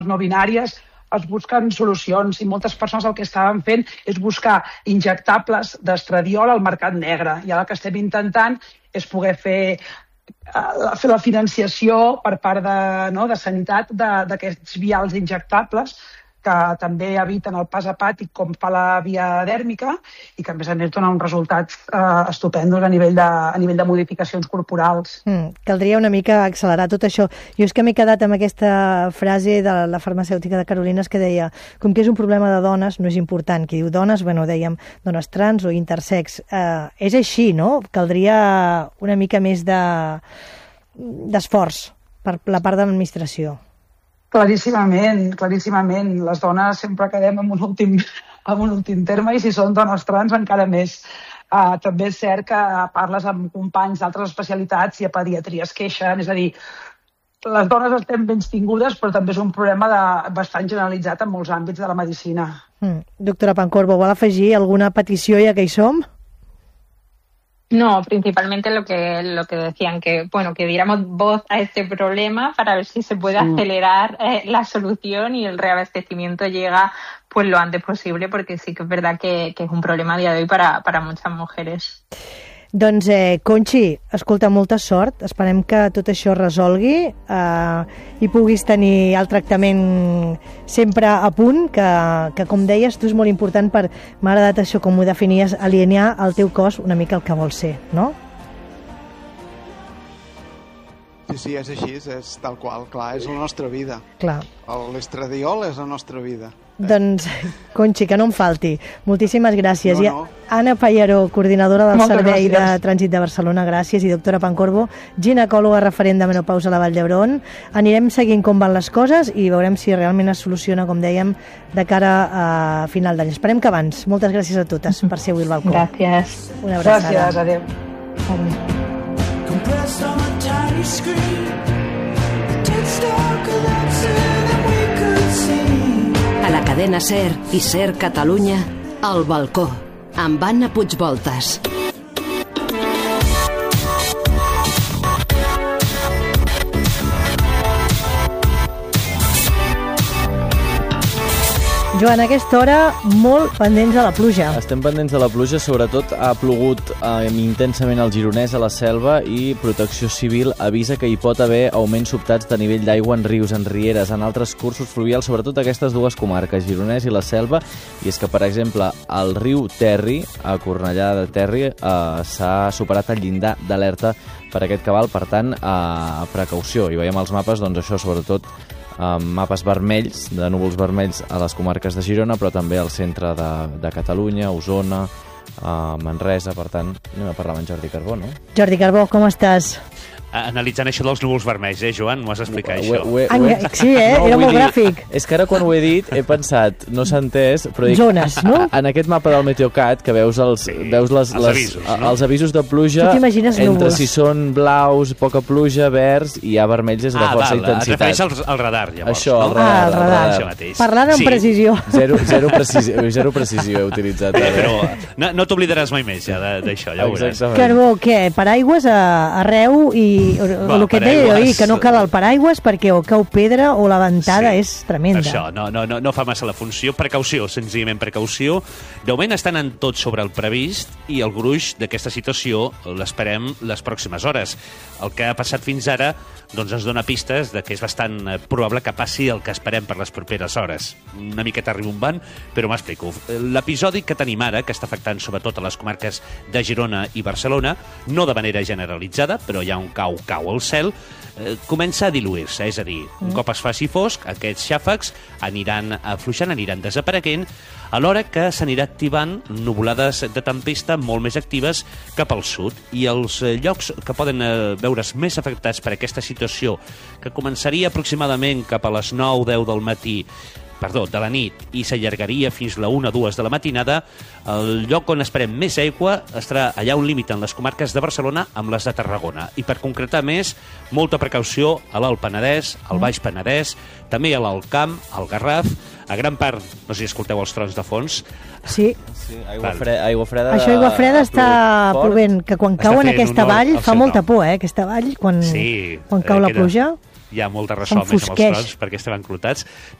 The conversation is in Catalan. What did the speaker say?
no binàries es busquen solucions i moltes persones el que estaven fent és buscar injectables d'estradiol al mercat negre. I ara el que estem intentant és poder fer la financiació per part de sanitat d'aquests vials injectables que també eviten el pas hepàtic com fa la via dèrmica i que a més donen uns resultats estupendos a nivell de modificacions corporals. Caldria una mica accelerar tot això. Jo és que m'he quedat amb aquesta frase de la farmacèutica de Carolines que deia, com que és un problema de dones, no és important. Qui diu dones, dèiem dones trans o intersex. És així, no? Caldria una mica més d'esforç per la part de l'administració. Claríssimament. Les dones sempre quedem en un últim terme i si són dones trans encara més. També és cert que parles amb companys d'altres especialitats i a pediatria es queixen, és a dir, les dones estem ben tingudes però també és un problema bastant generalitzat en molts àmbits de la medicina. Doctora Pancorbo, vol afegir alguna petició ja que hi som? No, principalmente lo que decían, que diéramos voz a este problema para ver si se puede acelerar la solución y el reabastecimiento llega pues lo antes posible, porque sí que es verdad que es un problema a día de hoy para muchas mujeres. Doncs, Conxi, escolta, molta sort. Esperem que tot això es resolgui i puguis tenir el tractament sempre a punt, que com deies, tu és molt important m'ha agradat això, com ho definies, alinear el teu cos una mica el que vol ser, no? Sí, és així, és tal qual, clar, és la nostra vida. Clar. L'estradiol és la nostra vida. Doncs, Conxi, que no em falti. Moltíssimes gràcies. No. Anna Pallaró, coordinadora del Servei de Trànsit de Barcelona, gràcies, i doctora Pancorbo, ginecòloga referent de menopausa a la Vall d'Hebron. Anirem seguint com van les coses i veurem si realment es soluciona, com dèiem, de cara a final d'any. Esperem que abans. Moltes gràcies a totes per ser avui al balcó. Gràcies. Una abraçada. Gràcies, adéu. A la cadena SER i SER Catalunya, El balcó, amb Anna Puigvoltas. Joan, a aquesta hora molt pendents de la pluja. Estem pendents de la pluja, sobretot ha plogut intensament al Gironès, a la Selva, i Protecció Civil avisa que hi pot haver augments sobtats de nivell d'aigua en rius, en rieres, en altres cursos fluvials, sobretot aquestes dues comarques, Gironès i la Selva, i és que, per exemple, el riu Terri, a Cornellà de Terri, s'ha superat el llindar d'alerta per aquest cabal, per tant, precaució. I veiem els mapes, doncs això, sobretot, mapes vermells, de núvols vermells a les comarques de Girona, però també al centre de Catalunya, Osona, Manresa. Per tant, anem a parlar amb Jordi Carbó, no? Jordi Carbó, com estàs? Analitzant això dels núvols vermells, Joan? M'ho has d'explicar, això. Sí, era molt gràfic. És que ara, quan ho he dit, he pensat, no s'ha entès, però dic, zones, no? En aquest mapa del Meteocat, que veus els avisos, no? Els avisos de pluja, entre si són blaus, poca pluja, verds, i hi ha vermells és de força intensitat. Et refereix al radar, llavors. Això, el radar. Això mateix. Parlant amb precisió. Zero precisió he utilitzat. Però no t'oblidaràs mai més, ja, d'això, ja ho veuràs. Carbó, què? Paraigües arreu i el que et deia jo, que no cal el paraigües perquè o cau pedra o la ventada és tremenda. Això, no fa massa la funció. Precaució, senzillament precaució. De moment estan en tot sobre el previst i el gruix d'aquesta situació l'esperem les pròximes hores. El que ha passat fins ara doncs ens dona pistes de que és bastant probable que passi el que esperem per les properes hores. Una miqueta ribombant, però m'explico. L'episodi que tenim ara, que està afectant sobretot a les comarques de Girona i Barcelona, no de manera generalitzada, però hi ha un cau al cel, comença a diluir-se, és a dir, un cop es faci fosc, aquests xàfecs aniran afluixant, aniran desapareguent, alhora que s'anirà activant nuvolades de tempesta molt més actives cap al sud, i els llocs que poden veure's més afectats per aquesta situació, que començaria aproximadament cap a les 9-10 de la nit i s'allargaria fins a la 1-2 de la matinada, el lloc on esperem més aigua estarà allà on limiten les comarques de Barcelona amb les de Tarragona. I per concretar més, molta precaució a l'Alt Penedès, al Baix Penedès, també a l'Alt Camp, al Garraf, a gran part, no sé si escolteu els trons de fons. Sí, aigua freda. Això, aigua freda està plovent, que quan cau en aquesta vall fa molta por, aquesta vall, quan cau la pluja. hi ha molt de ressò més amb els trons perquè estem enclotats.